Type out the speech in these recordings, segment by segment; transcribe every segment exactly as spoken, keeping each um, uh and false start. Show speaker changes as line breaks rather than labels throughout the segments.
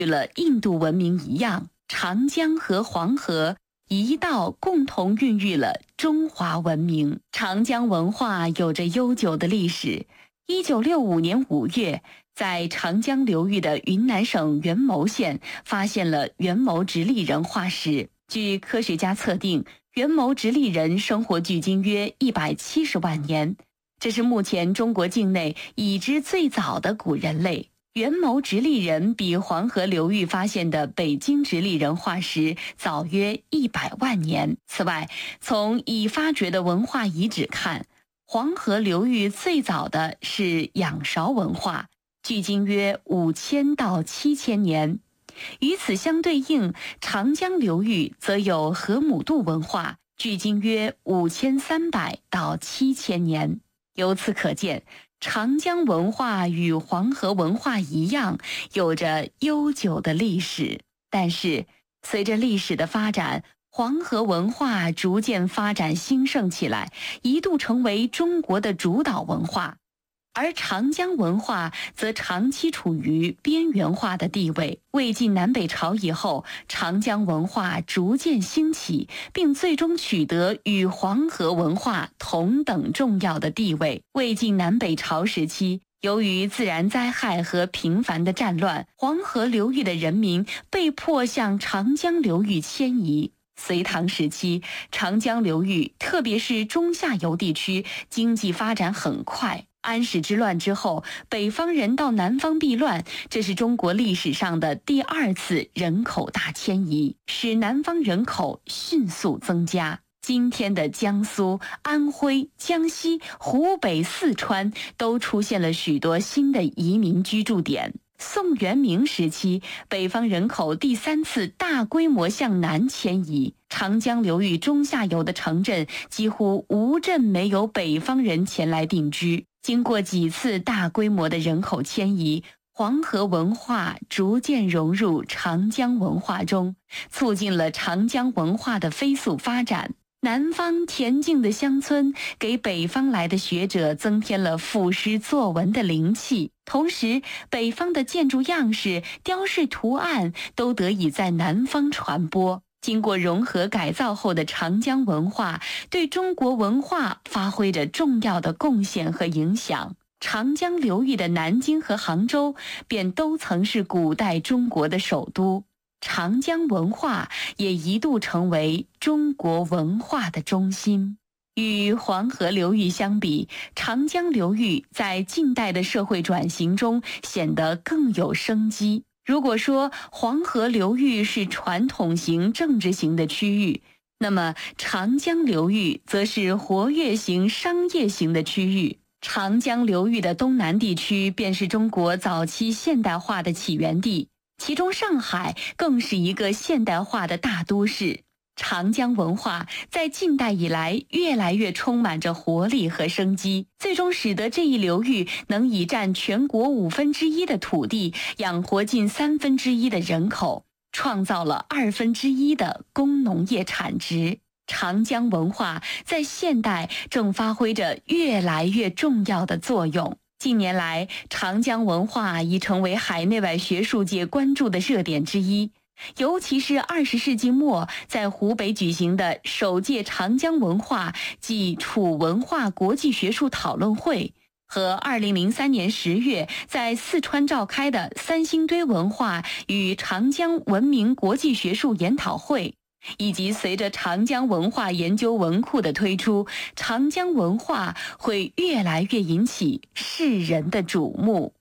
与了印度文明一样，长江和黄河一道共同孕育了中华文明。长江文化有着悠久的历史。一九六五年五月，在长江流域的云南省元谋县发现了元谋直立人化石。据科学家测定，元谋直立人生活距今约一百七十万年，这是目前中国境内已知最早的古人类。元谋直立人比黄河流域发现的北京直立人化石早约一百万年。此外，从已发掘的文化遗址看，黄河流域最早的是仰韶文化，距今约五千到七千年。与此相对应，长江流域则有河姆渡文化，距今约五千三百到七千年。由此可见，长江文化与黄河文化一样，有着悠久的历史。但是，随着历史的发展，黄河文化逐渐发展兴盛起来，一度成为中国的主导文化。而长江文化则长期处于边缘化的地位。魏晋南北朝以后，长江文化逐渐兴起，并最终取得与黄河文化同等重要的地位。魏晋南北朝时期，由于自然灾害和频繁的战乱，黄河流域的人民被迫向长江流域迁移。隋唐时期，长江流域，特别是中下游地区，经济发展很快。安史之乱之后，北方人到南方避乱，这是中国历史上的第二次人口大迁移，使南方人口迅速增加。今天的江苏、安徽、江西、湖北、四川都出现了许多新的移民居住点。宋元明时期，北方人口第三次大规模向南迁移，长江流域中下游的城镇几乎无镇没有北方人前来定居。经过几次大规模的人口迁移，黄河文化逐渐融入长江文化中，促进了长江文化的飞速发展。南方恬静的乡村给北方来的学者增添了赋诗作文的灵气，同时北方的建筑样式、雕饰图案都得以在南方传播。经过融合改造后的长江文化对中国文化发挥着重要的贡献和影响。长江流域的南京和杭州便都曾是古代中国的首都。长江文化也一度成为中国文化的中心。与黄河流域相比，长江流域在近代的社会转型中显得更有生机。如果说黄河流域是传统型政治型的区域，那么长江流域则是活跃型商业型的区域。长江流域的东南地区便是中国早期现代化的起源地，其中上海更是一个现代化的大都市。长江文化在近代以来越来越充满着活力和生机，最终使得这一流域能以占全国五分之一的土地，养活近三分之一的人口，创造了二分之一的工农业产值。长江文化在现代正发挥着越来越重要的作用。近年来，长江文化已成为海内外学术界关注的热点之一。尤其是二十世纪末在湖北举行的首届长江文化暨楚文化国际学术讨论会，和二零零三年十月在四川召开的三星堆文化与长江文明国际学术研讨会，以及随着长江文化研究文库的推出，长江文化会越来越引起世人的瞩目。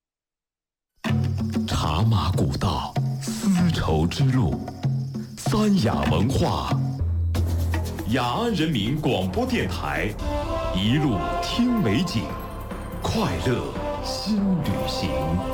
茶马古道，丝绸之路，三雅文化。雅安人民广播电台，一路听美景，快乐新旅行。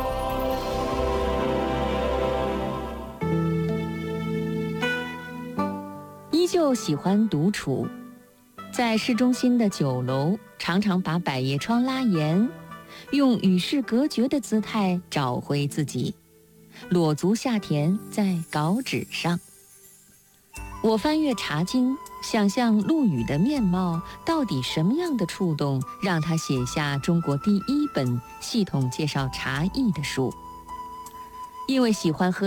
依旧喜欢独处，在市中心的酒楼，常常把百叶窗拉严，用与世隔绝的姿态找回自己，裸足下田在稿纸上。我翻阅茶经，想象陆羽的面貌，到底什么样的触动让他写下中国第一本系统介绍茶艺的书？ 因为喜欢喝